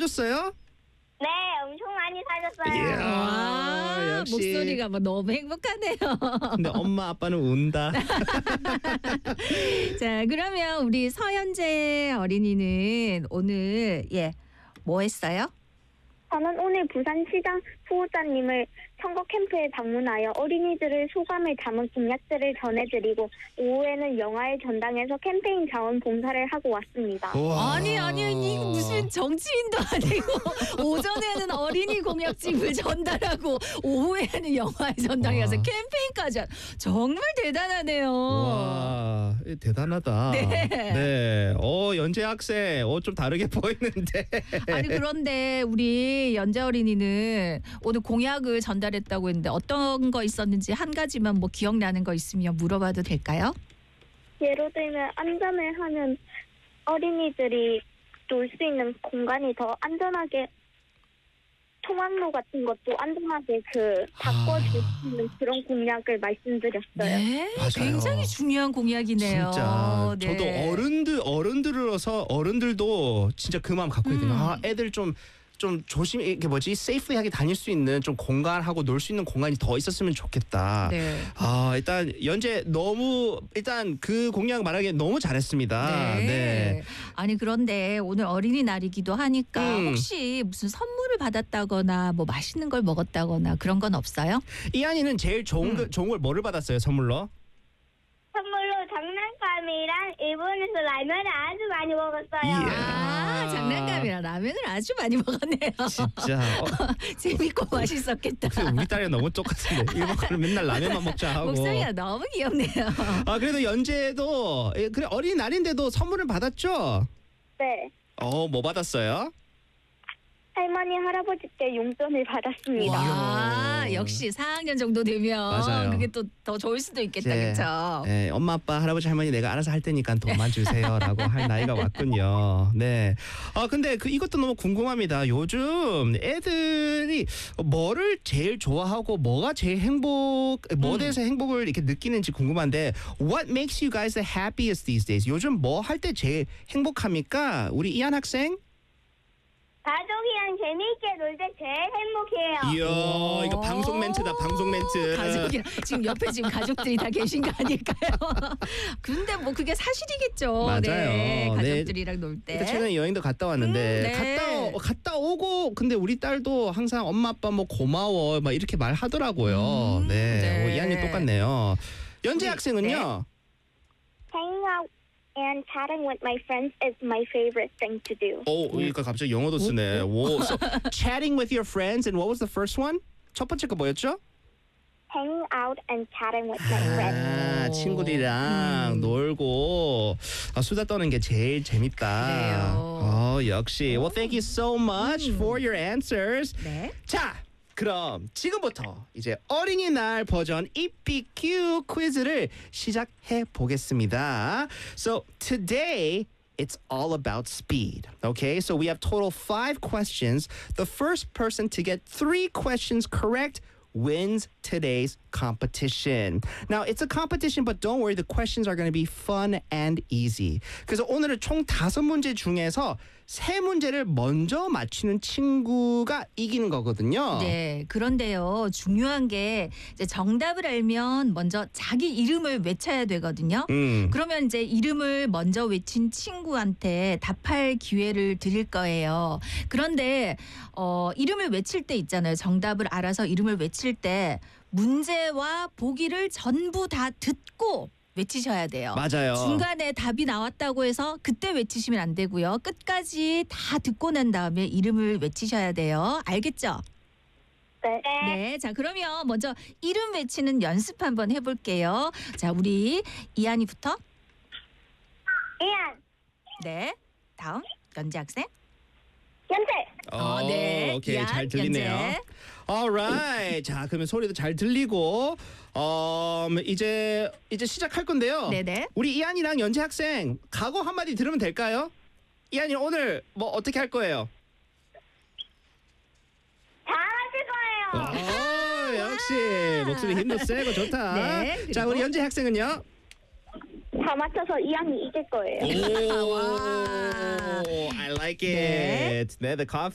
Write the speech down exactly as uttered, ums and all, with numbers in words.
사줬어요? 네, 엄청 많이 사줬어요. 이야, 와, 역시. 목소리가 뭐 너무 행복하네요. 근데 엄마 아빠는 운다. 자, 그러면 우리 서현재 어린이는 오늘 예, 뭐 했어요? 저는 오늘 부산시장 후보자님을 선거 캠프에 방문하여 어린이들의 소감을 담은 공약들을 전해드리고 오후에는 영화의 전당에서 캠페인 자원 봉사를 하고 왔습니다. 우와. 아니 아니 이거 무슨 정치인도 아니고 오전에는 어린이 공약집을 전달하고 오후에는 영화의 전당에 가서 와. 캠페인까지 한- 정말 대단하네요. 와, 대단하다. 네. 네. 어, 연재 학생, 어, 좀 다르게 보이는데. 아니 그런데 우리 연재 어린이는 오늘 공약을 전달했다고 했는데 어떤 거 있었는지 한 가지만 뭐 기억나는 거 있으면 물어봐도 될까요? 예로 들면 안전을 하면 어린이들이 놀 수 있는 공간이 더 안전하게 통학로 같은 것도 안전하게 그 바꿔줄 수 있는 그런 공약을 말씀드렸어요. 네, 맞아요. 굉장히 중요한 공약이네요. 진짜 네. 저도 어른들 어른들로서 어른들도 진짜 그 마음 갖고 있거든요. 음. 아, 애들 좀 좀 조심 이게 뭐지 세이프하게 다닐 수 있는 좀 공간하고 놀 수 있는 공간이 더 있었으면 좋겠다. 네. 아 일단 연재 너무 일단 그 공약 말하기 너무 잘했습니다. 네. 네. 아니 그런데 오늘 어린이날이기도 하니까 음. 혹시 무슨 선물을 받았다거나 뭐 맛있는 걸 먹었다거나 그런 건 없어요? 이한이는 제일 좋은 음. 거, 좋은 걸 뭐를 받았어요 선물로? 선물로 장난감이랑 일본에서 라면을 아주 많이 먹었어요. 이야. 아, 장난감이랑 라면을 아주 많이 먹었네요. 진짜 어, 재밌고 맛있었겠다. 근데 우리 딸이랑 너무 똑같은데 일본 거는 맨날 라면만 먹자 하고. 목소리가 너무 귀엽네요. 아 그래도 연재도 예, 그래 어린이날인데도 선물을 받았죠? 네. 어 뭐 받았어요? 할머니 할아버지께 용돈을 받았습니다. 와, 이야. 역시 사 학년 정도 되면 맞아요. 그게 또 더 좋을 수도 있겠다, 이제, 그렇죠? 예, 엄마 아빠 할아버지 할머니 내가 알아서 할 테니까 돈만 주세요라고 할 나이가 왔군요. 네. 아 근데 그 이것도 너무 궁금합니다. 요즘 애들이 뭐를 제일 좋아하고 뭐가 제일 행복 뭐에 음. 대해서 행복을 이렇게 느끼는지 궁금한데 What makes you guys the happiest these days? 요즘 뭐 할 때 제일 행복합니까? 우리 이한 학생? 가족이랑 재미있게 놀 때 제일 행복해요. 이야 이거 방송 멘트다 방송 멘트. 가족이 지금 옆에 지금 가족들이 다 계신 거 아닐까요? 근데 뭐 그게 사실이겠죠. 맞아요. 네, 네. 가족들이랑 놀 때. 그러니까 최근에 여행도 갔다 왔는데 음, 네. 갔다 오, 갔다 오고 근데 우리 딸도 항상 엄마 아빠 뭐 고마워 막 이렇게 말하더라고요. 음, 네, 네. 오, 이한이 똑같네요. 연재 우리- 학생은요. Hanging out and chatting with my friends is my favorite thing to do. 오, 그러니까 갑자기 영어도 쓰네. 오, so chatting with your friends and what was the first one? 첫 번째 거 뭐였죠? Hanging out and chatting with my friends. 아, 오. 친구들이랑 음. 놀고 아, 수다 떠는 게 제일 재밌다. 그래요. 어, 역시. Well, thank you so much for your answers. 네. 자, 그럼 지금부터 이제 어린이날 버전 이피큐 퀴즈를 시작해 보겠습니다. So today it's all about speed. Okay, so we have total five questions. The first person to get three questions correct wins today's competition. Now, it's a competition, but don't worry, the questions are going to be fun and easy. 그래서 오늘은 총 다섯 문제 중에서 세 문제를 먼저 맞히는 친구가 이기는 거거든요. 네, 그런데요 중요한 게 이제 정답을 알면 먼저 자기 이름을 외쳐야 되거든요. 음. 그러면 이제 이름을 먼저 외친 친구한테 답할 기회를 드릴 거예요. 그런데 어, 이름을 외칠 때 있잖아요. 정답을 알아서 이름을 외칠 때 문제와 보기를 전부 다 듣고 외치셔야 돼요. 맞아요. 중간에 답이 나왔다고 해서 그때 외치시면 안 되고요. 끝까지 다 듣고 난 다음에 이름을 외치셔야 돼요. 알겠죠? 네. 네. 자, 그러면 먼저 이름 외치는 연습 한번 해볼게요. 자, 우리 이한이부터. 이안, 네. 다음 연재 학생. 연재. 어, 네. 오케이, 이한, 잘 들리네요. 연재. Alright. 자, 그러면 소리도 잘 들리고 어, 이제 이제 시작할 건데요. 네네. 우리 이한이랑 연재 학생 각오 한마디 들으면 될까요? 이한이 오늘 뭐 어떻게 할 거예요? 잘하실 거예요. 오, 역시 목소리 힘도 세고 좋다. 네, 그리고? 자, 우리 연재 학생은요? 다 맞춰서 이안이 이길 거예요. 오, 와. I like 네. it. 네, the confidence.